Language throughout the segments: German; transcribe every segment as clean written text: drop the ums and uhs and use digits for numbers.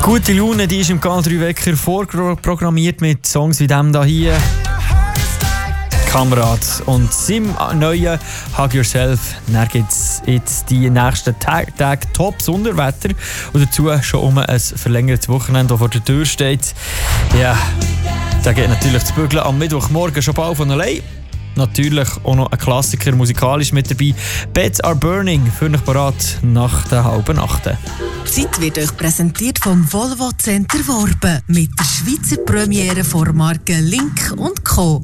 Gute Laune, die ist im Kanal 3 Wecker vorprogrammiert mit Songs wie dem hier. Kamerad und seinem neuen Hug Yourself. Dann gibt es jetzt die nächsten Tage Top-Sonderwetter und dazu schon ein verlängertes Wochenende, das vor der Tür steht. Ja, da geht natürlich das Bügeln am Mittwochmorgen schon bald von allein. Natürlich auch noch ein Klassiker musikalisch mit dabei. Beds Are Burning, für euch parat nach der halben Nacht. Die Zeit wird euch präsentiert vom Volvo Center Worben mit der Schweizer Premiere von Marken Link & Co.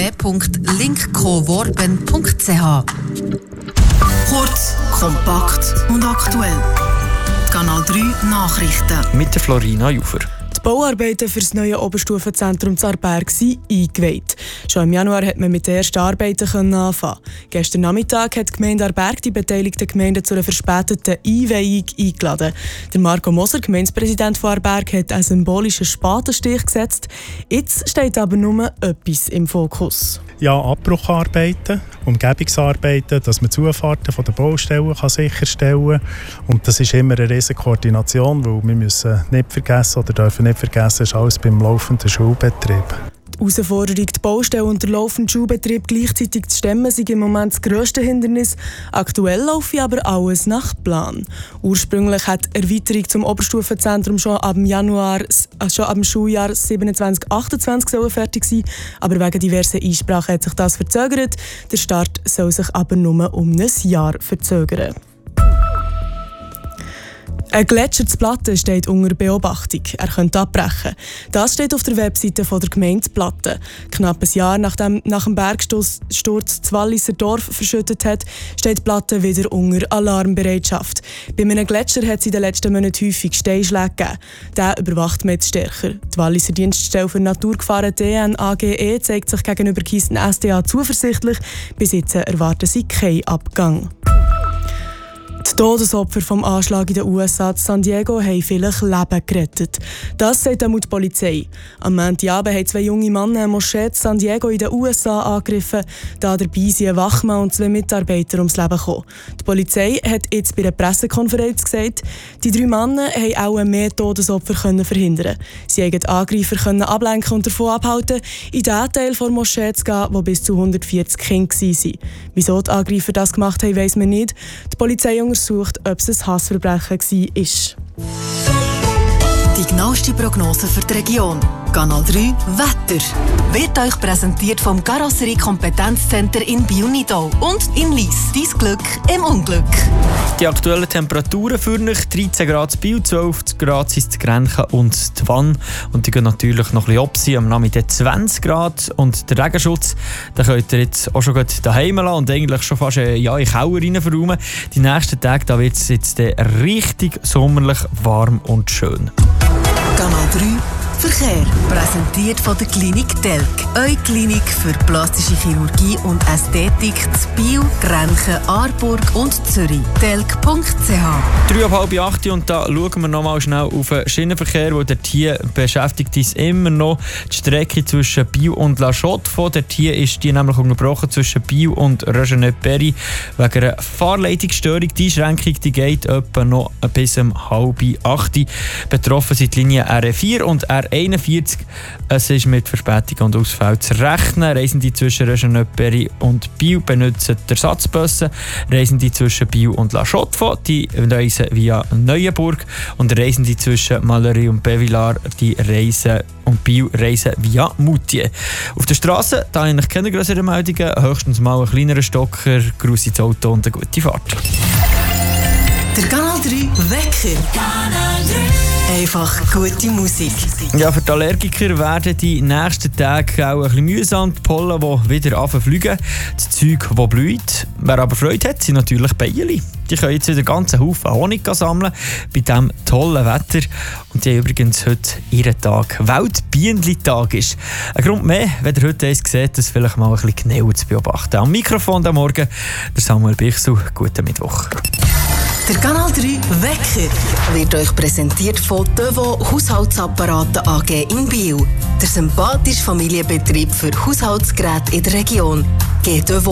www.linkcoworben.ch. Kurz, kompakt und aktuell. Kanal 3 Nachrichten. Mit der Florina Jufer. Die Bauarbeiten für das neue Oberstufenzentrum zu Aarberg sind eingeweiht. Schon im Januar konnte man mit den ersten Arbeiten anfangen. Gestern Nachmittag hat die Gemeinde Aarberg die beteiligten Gemeinden zu einer verspäteten Einweihung eingeladen. Der Marco Moser, Gemeindepräsident von Aarberg, hat einen symbolischen Spatenstich gesetzt. Jetzt steht aber nur etwas im Fokus. Ja, Abbrucharbeiten, Umgebungsarbeiten, dass man Zufahrten von der Baustellen sicherstellen kann. Und das ist immer eine riesige Koordination, weil wir müssen nicht vergessen oder dürfen nicht vergessen, ist alles beim laufenden Schulbetrieb. Die Herausforderung, die Baustelle und der laufende Schulbetrieb gleichzeitig zu stemmen, sind im Moment das grösste Hindernis. Aktuell laufe aber alles nach Plan. Ursprünglich hat die Erweiterung zum Oberstufenzentrum schon ab dem Schuljahr 27/28 fertig sein, aber wegen diverser Einsprachen hat sich das verzögert. Der Start soll sich aber nur um ein Jahr verzögern. Ein Gletscher zu Platten steht unter Beobachtung. Er könnte abbrechen. Das steht auf der Webseite der Gemeinde Platten. Knapp ein Jahr nachdem nach dem Bergsturz das Walliser Dorf verschüttet hat, steht Platten wieder unter Alarmbereitschaft. Bei einem Gletscher hat es in den letzten Monaten häufig Steinschläge gegeben. Der überwacht man jetzt stärker. Die Walliser Dienststelle für Naturgefahren DNAGE zeigt sich gegenüber Kisten SDA zuversichtlich. Bis jetzt erwarten sie keinen Abgang. Die Todesopfer vom Anschlag in den USA in San Diego haben vielleicht Leben gerettet. Das sagt auch die Polizei. Am Montagabend haben 2 junge Männer eine Moschee in San Diego in den USA angegriffen. Da dabei sind ein Wachmann und 2 Mitarbeiter ums Leben gekommen. Die Polizei hat jetzt bei einer Pressekonferenz gesagt, die 3 Männer haben auch mehr Todesopfer verhindern. Sie haben die Angreifer ablenken und davon abhalten, in den Teil der Moschee zu gehen, wo bis zu 140 Kinder waren. Wieso die Angreifer das gemacht haben, weiss man nicht. Die Polizei untersucht, ob es ein Hassverbrechen war. Die genaueste Prognose für die Region. Kanal 3 Wetter. Wird euch präsentiert vom Karosserie-Kompetenzcenter in Biel-Nidau und in Lyss. Dein Glück im Unglück. Die aktuellen Temperaturen für euch: 13 Grad in Biel, 12 Grad sind in Grenchen und die Wann. Und die gehen natürlich noch ein bisschen am Nachmittag 20 Grad. Und der Regenschutz, den könnt ihr jetzt auch schon daheim lassen und eigentlich schon fast in den Keller rein verräumen. Die nächsten Tage wird es jetzt richtig sommerlich warm und schön. Kanal 3 Verkehr. Präsentiert von der Klinik Telk. Eure Klinik für plastische Chirurgie und Ästhetik zu Biel, Grenchen, Aarburg und Zürich. telk.ch. 7:30 und da schauen wir noch mal schnell auf den Schienenverkehr, wo dort hier beschäftigt uns immer noch die Strecke zwischen Biel und La Chaux-de-Fonds. Dort hier ist die nämlich unterbrochen zwischen Biel und Regenette-Berry wegen einer Fahrleitungsstörung. Die Einschränkung die geht etwa noch bis um 7:30. Betroffen sind die Linien R4 und R41. Es ist mit Verspätung und Ausfall zu rechnen. Reisende zwischen Regenette-Berry und Biel benutzen die Ersatzbusse. Reisende zwischen Biel und La Chaux-de-Fonds die reisen via Neuenburg und Reisende zwischen Malerie und Bévillard die reisen und Biel reisen via Moutier. Auf der Straße da habe ich keine größeren Meldungen, höchstens mal einen kleineren Stocker, Gruß ins Auto und eine gute Fahrt. Der Kanal 3 Wecker. Kanal 3. Einfach gute Musik. Ja, für die Allergiker werden die nächsten Tage auch ein bisschen mühsam. Die Pollen, die wieder anfangen, das Zeug, das blüht. Wer aber Freude hat, sind natürlich Bienen. Die können jetzt wieder einen ganzen Haufen Honig sammeln bei diesem tollen Wetter. Und die haben übrigens heute ihren Tag. Weltbienentag ist. Ein Grund mehr, wenn ihr heute eins seht, das vielleicht mal ein bisschen genauer zu beobachten. Am Mikrofon am Morgen der Samuel Bichsel. Guten Mittwoch. Der Kanal 3 Wecker wird euch präsentiert von Devo Haushaltsapparate AG in Biel. Der sympathische Familienbetrieb für Haushaltsgeräte in der Region. Geht